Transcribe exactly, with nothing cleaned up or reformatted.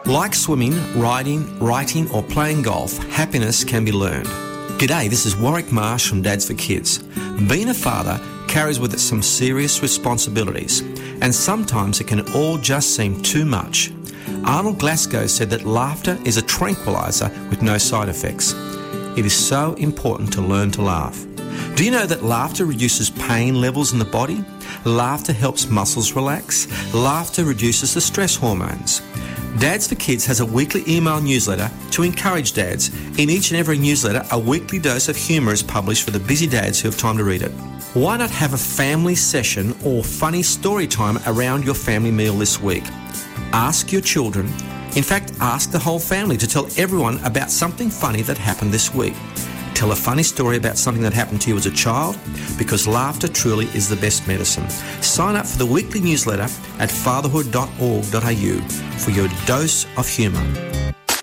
Like swimming, riding, writing or playing golf, happiness can be learned. G'day, this is Warwick Marsh from Dads for Kids. Being a father carries with it some serious responsibilities, and sometimes it can all just seem too much. Arnold Glasgow said that laughter is a tranquilizer with no side effects. It is so important to learn to laugh. Do you know that laughter reduces pain levels in the body? Laughter helps muscles relax. Laughter reduces the stress hormones. Dads for Kids has a weekly email newsletter to encourage dads. In each and every newsletter, a weekly dose of humour is published for the busy dads who have time to read it. Why not have a family session or funny story time around your family meal this week? Ask your children, in fact, ask the whole family to tell everyone about something funny that happened this week. Tell a funny story about something that happened to you as a child, because laughter truly is the best medicine. Sign up for the weekly newsletter at fatherhood dot org dot a u for your dose of humour.